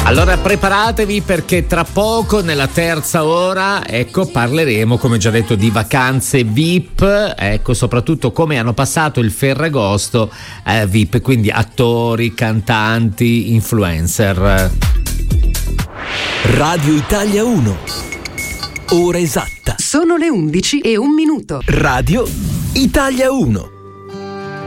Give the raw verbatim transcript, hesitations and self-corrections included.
Allora preparatevi, perché tra poco nella terza ora, ecco, parleremo, come già detto, di vacanze V I P, ecco, soprattutto come hanno passato il Ferragosto eh, V I P, quindi attori, cantanti, influencer. Radio Italia uno, ora esatta. Sono le undici e un minuto. Radio Italia uno.